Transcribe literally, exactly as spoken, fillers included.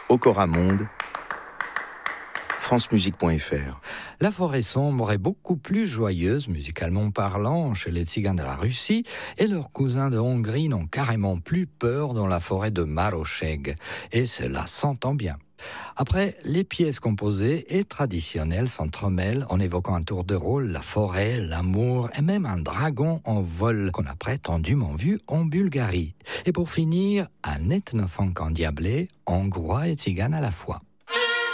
Ocoramonde, francemusique point f r. La forêt sombre est beaucoup plus joyeuse, musicalement parlant, chez les tziganes de la Russie, et leurs cousins de Hongrie n'ont carrément plus peur dans la forêt de Maroseg, et cela s'entend bien. Après, les pièces composées et traditionnelles s'entremêlent en évoquant un tour de rôle, la forêt, l'amour et même un dragon en vol qu'on a prétendument vu en Bulgarie. Et pour finir, un ethnofunk endiablé, hongrois et tzigane à la fois.